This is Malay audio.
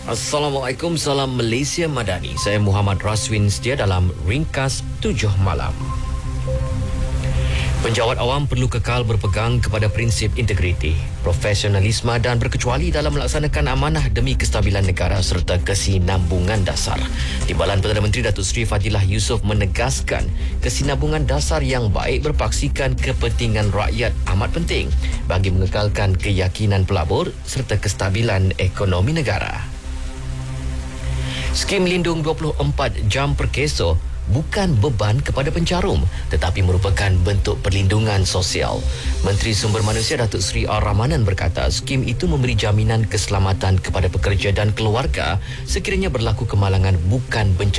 Assalamualaikum, salam Malaysia Madani. Saya Muhammad Raswin setia dalam Ringkas 7 Malam. Penjawat awam perlu kekal berpegang kepada prinsip integriti, profesionalisme dan berkecuali dalam melaksanakan amanah demi kestabilan negara serta kesinambungan dasar. Timbalan Perdana Menteri Datuk Seri Fadilah Yusof menegaskan kesinambungan dasar yang baik berpaksikan kepentingan rakyat amat penting bagi mengekalkan keyakinan pelabur serta kestabilan ekonomi negara. Skim Lindung 24 jam per keso bukan beban kepada pencarum tetapi merupakan bentuk perlindungan sosial. Menteri Sumber Manusia Datuk Seri R. Ramanan berkata skim itu memberi jaminan keselamatan kepada pekerja dan keluarga sekiranya berlaku kemalangan bukan bencana